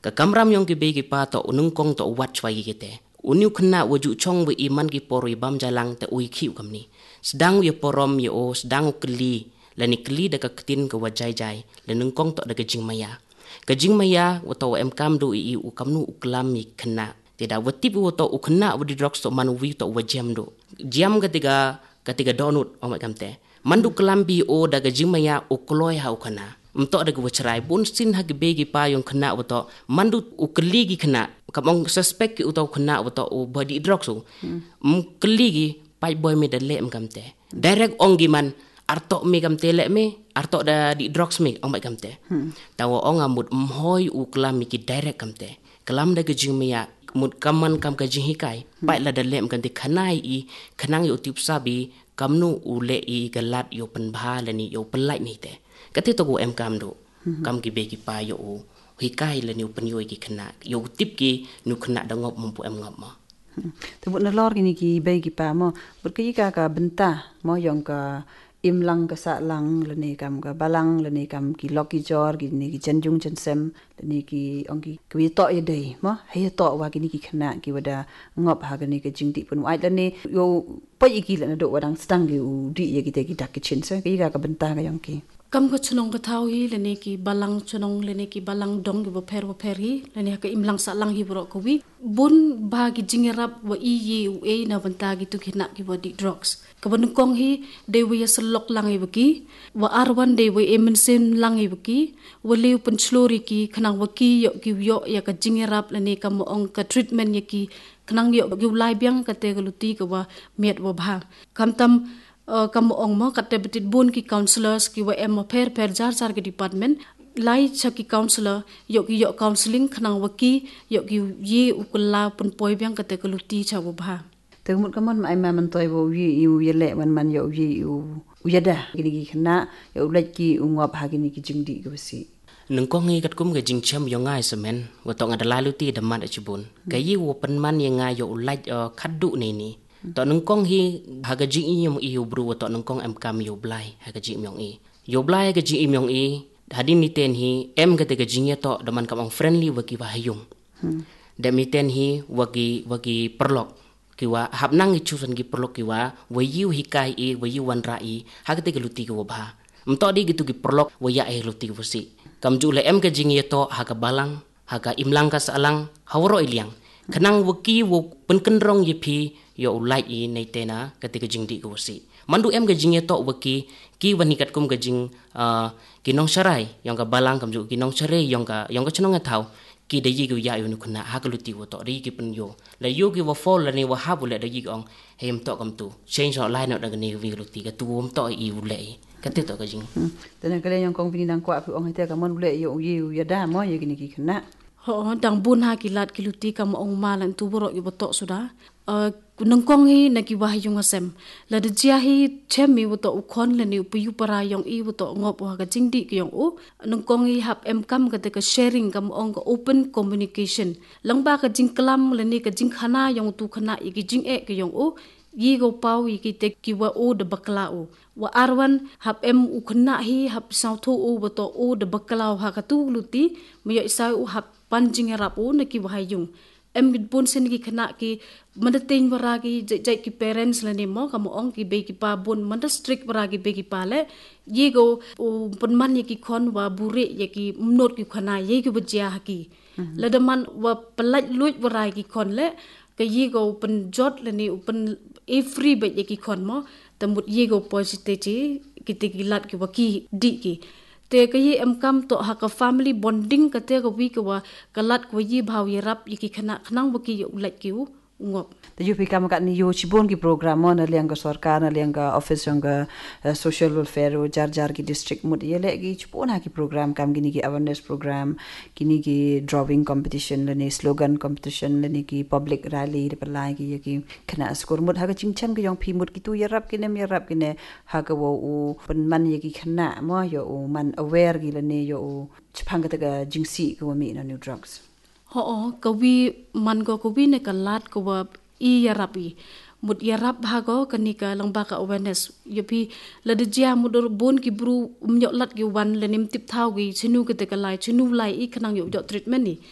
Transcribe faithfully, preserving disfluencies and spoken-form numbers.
ka kamram yong ki be ki pa to unung kong to wat chwai ki te uniu khna waju chong we iman ki poroi bam jalang te ui khiu kamni sedang ye porom ye o sedang kli lani kli da ka ktin ka wajai jai lenung kong to da ka jing maya ka jing maya wato em kam do i u kamnu uklam mi khna tidak watip wato ukna wadi drugs to manu wi to wajam do jam ketiga ketiga donut omat kamte mandu kelambi o daga jimaya ukloi hau kana mto daga wachrai bun sin hagi begi pa yung kena wato mandu ukligi kena kamong suspect ki utau kena wato o body drugs so um kligi pai boy me dale em kamte direct ongi man arto me kamte le me arto da di drugs me omat kamte tawo ong amut mhoi uklam ki direct kamte kelam daga jimaya mut kaman kam ka jihikai pai la dale em kamte khanai i khanang yo tip sabi kamnu ule i galat yo penbha lani yo pelai ni te kati to go em kam do kam ki be ki pa yo hi kai lani pen yo ki khna yo tip ki nu khna da ngop mumpu em ngop ma te bu na lor ni ki be ki pa mo ber ki ka ka benta mo yong ka im lang ka sa lang lani kam ka balang lani kam ki loki jor ki ni ki janjung jan sem lani ki ong ki ki to ye dei mo he to wa ki ni ki khna ki wada ngop ha ka ni ka jingti pun ai lani yo pai ki la na do wadang stang ki u di ye ki te ki dak ki chin so ki ka ka benta ka yong ki kam ko chunong ka thau hi lene ki balang chunong lene ki balang dong ki bo pher bo pher hi lene ka imlang sa lang hi bro ko wi bun ba ki jingerap wa i ye u e na banta ki tu khina ki body drugs ka ban kong hi de wi salok lang hi baki wa arwan de wi emen sen lang hi baki wa lew pen chlori ki khnang wa ki yo ki yo ya ka jingerap lene ka mo ong ka treatment ye ki khnang yo ki lai byang ka te ga luti ka wa met wa bha kam tam kamu ong mo kate betit bun ki counselors ki wa em pher pher jar jar ki department lai cha ki counselor yo ki yo counseling khnang wa ki yo ki ye ukula pun poi byang kate ka luti cha wa bha te mut kamon mai ma man toy bo wi yu ye le man man yo wi yu uyada ki ki khna yo lek ki ungop ha ki ni ki jingdi ko si nung ko ngi kat kum ga jing cham yo ngai semen wa to ngada lalu ti da man achibun ga yi wo pen man ye nga yo lek khaddu ni ni to nung kong hi haga jing i yom i bru to nung kong em kam yo blai haga jing myong i yo blai ga jing i myong i hadin ni ten hi em ga te ga jing to da man kam ong friendly wa ki wa hayung da mi ten hi wa ki wa ki perlok ki wa hab nang i chusan ki perlok ki wa wa yu hi kai i wa yu wan ra i haga te ga luti ko ba mto di gitu ki perlok wa ya e luti ko si kam ju le em ga jing to haga balang haga imlang ka salang hawro iliang kanang wa ki wo pen kenrong ye phi yo ulai i nei tena ketika jingdi ko si mandu em ga jing to waki ki wani kat kum ga jing kinong sarai yang ga balang kam ju kinong sarai yang ga yang ga chnong thau ki de yi gu ya yo nu khna ha galuti wo to ri ki pen yo la yo ki wa fol la ni wa ha bu le de yi ong hem to kam tu change our line out ga ni wi galuti ga tu om to i u le ka te to ga jing tena kale yang kong vini nang kwa pu ong hete ka mon le yo yi ya da mo ye ki ni ki khna ho dang bun ha ki lat ki luti kam ong ma lan tu boro ki boto suda nang kong hi na ki wah yung asem la de jia hi chemi wo to ukhon le ni pu yu para yong i wo to ngop wa ka jingdi ki yong u nang kong hi hap em kam ka te ka sharing kam ong ka open communication lang ba ka jing klam le ni ka jing khana yong tu khana i ki jing e ki yong u yi go pau i ki te ki wa o de bakla u wa arwan hap em u khana hi hap sau tho u wo to o de bakla ha ka tu luti me yo sai u hap pan jing rap u na ki wah yung em pun sen ki khana ki madating wara ki jai ki parents la ni mo kam ong ki be ki pa bun manda strict wara ki be ki pa le ye go pun man ye ki khon wa bure ye ki not ki khana ye ki bajia ki la da man wa palaj luj wara ki khon le ka ye go pun jot la ni pun every be ye ki khon mo tamut ye go positive chi ki te ki lat ki wa ki di ki te ka ye em kam to ha ka family bonding ka te ka wi ka wa kalat ko yi bhaw ye rap yi ki khana khnang wa ki ulai ki u ngop te yu pi kam ka ni yo chibon ki program mo na liang ka sarkar na liang ka office jong ka social welfare jar jar ki district mud ye le ki chibon ha ki program kam gini ki awareness program kini ki drawing competition le ni slogan competition le ni ki public rally de palai ki ye ki khana skor mud ha ka chingcham ki yong phi mud ki tu ye rap ki ne me rap ki ne ha ka wo u pen man ye ki khana mo yo u man aware ki le ni yo u chphang ka ta jingsi ko mi na new drugs ho ko wi man go ko wi ne ka lat ko wa i yarapi mut yarap ha go kani ka lang ba ka awareness yopi la de jia mudur bon ki bru um yo lat ki wan le nim tip thau gi chinu ke te ka lai chinu lai i khanang yo treatment ni